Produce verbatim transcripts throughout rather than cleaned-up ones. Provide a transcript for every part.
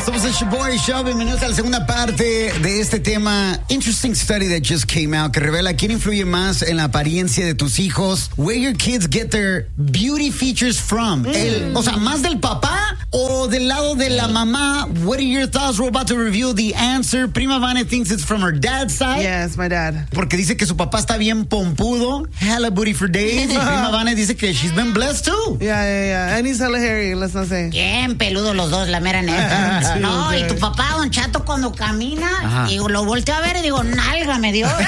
Somos el Shoboy Show. Bienvenidos a la segunda parte de este tema. Interesting study that just came out que revela quién influye más en la apariencia de tus hijos. Where your kids get their beauty features from. Mm. El, o sea, más del papá o del lado de la mamá. What are your thoughts? We're about to reveal the answer. Prima Vane thinks it's from her dad's side. Yes, my dad. Porque dice que su papá está bien pompudo. Hella booty for days. Y Prima Vane dice que she's been blessed too. Yeah, yeah, yeah. And he's hella hairy, let's not say. Bien peludo los dos, la mera neta. Sí, no, sí. Y tu papá, Don Chato, cuando camina, Ajá. y lo volteo a ver y digo, nalga me dio.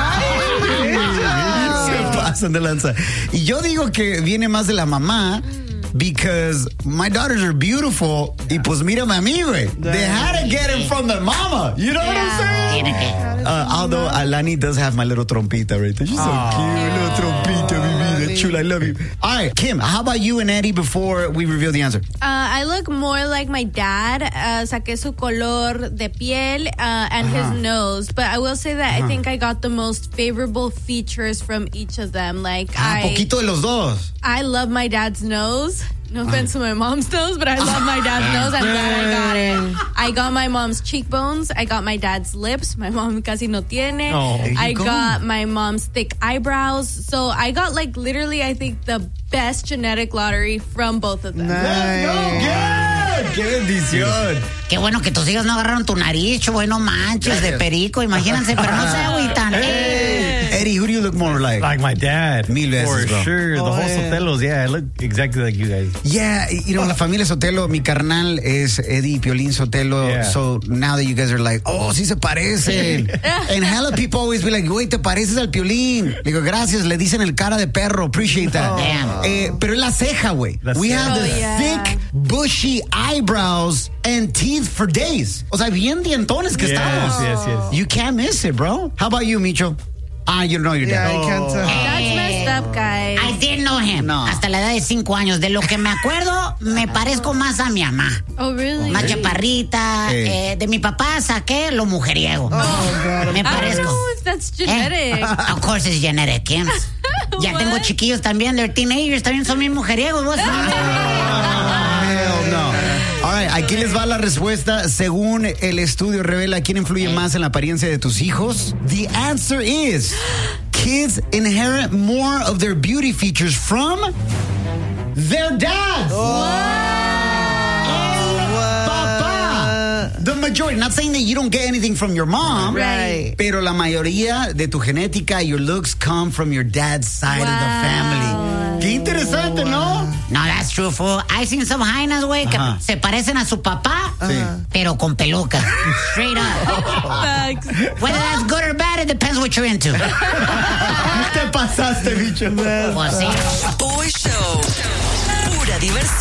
Se pasan de lanza. Y yo digo que viene más de la mamá. Because my daughters are beautiful. Y pues mírame a mí, güey. They had to get it from their mama. You know what I'm saying? Tiene que. Uh, although Alani does have my little trompita right there. She's so cute. Little trompita, mi vida chula. I love you. All right, Kim, how about you and Eddie before we reveal the answer? Uh, I look more like my dad. Uh, saqué su color de piel uh, and Uh-huh. his nose. But I will say that Uh-huh. I think I got the most favorable features from each of them. Like Ah, I, poquito de los dos. I love my dad's nose. No offense to my mom's nose, but I love my dad's nose. I'm glad I got it. I got my mom's cheekbones. I got my dad's lips. My mom casi no tiene. Oh, there you I go. got my mom's thick eyebrows. So I got like literally, I think, the best genetic lottery from both of them. Nice. Good. ¡Qué bendición! Qué bueno que tus hijos no agarraron tu nariz, güey, no manches, de perico, imagínense, pero no se agüitan. Hey, Eddie, who do you look more like? Like my dad. Mil veces, For bro. sure. The Oh, whole yeah. Sotelos, yeah, I look exactly like you guys. Yeah, you know, la familia Sotelo, mi carnal es Eddie Piolín Sotelo. Yeah. So now that you guys are like, oh, sí se parecen. And hella people always be like, güey, te pareces al Piolín. Le digo, gracias, le dicen el cara de perro. Appreciate that. Oh. Damn. Eh, pero es la ceja, güey. La We ceja. have the Oh, yeah. thick, bushy eyebrows and teeth for days. O sea, bien dientones que Yes, estamos. yes, yes. You can't miss it, bro. How about you, Micho? Ah, you know your Yeah, dad. I can't tell. That's messed up, guys. I didn't know him. No. Hasta la edad de cinco años. De lo que me acuerdo, me parezco más a mi mamá. Oh, really? Más chaparrita. Sí. Eh, de mi papá saqué lo mujeriego. Oh, God. Me I don't parezco. know if that's genetic. Eh, Of course it's genetic, Kim. Ya tengo What? chiquillos también, they're teenagers, también son bien mujeriegos. ¿Vos? Hell no. All right, aquí les va la respuesta. Según el estudio revela quién influye más en la apariencia de tus hijos. The answer is kids inherit more of their beauty features from their dads. Papá. The majority. Not saying that you don't get anything from your mom. Right. Pero la mayoría de tu genética, your looks come from your dad's side of the Wow. family. Qué interesante, ¿no? No, that's true, fool. I've seen some jainas, güey, que Ajá. se parecen a su papá, Sí. pero con peluca. Straight up. Facts. Whether that's good or bad, it depends what you're into. Te pasaste, bicho. Pues sí. Boy Show. Pura diversión.